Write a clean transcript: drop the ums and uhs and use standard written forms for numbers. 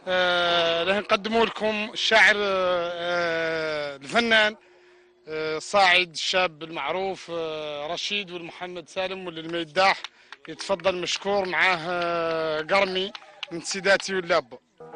راح نقدموا لكم الشاعر الفنان الصاعد الشاب المعروف رشيد والمحمد سالم والميداح. يتفضل مشكور معاه قرمي من سيداتي واللابة.